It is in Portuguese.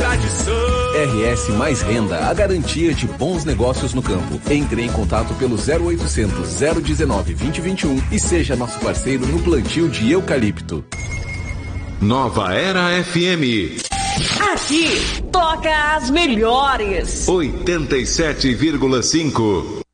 tradição. RS Mais Renda, a garantia de bons negócios no campo. Entre em contato pelo 0800 019 2021 e seja nosso parceiro no plantio de eucalipto. Nova Era FM. Aqui toca as melhores. 87,5.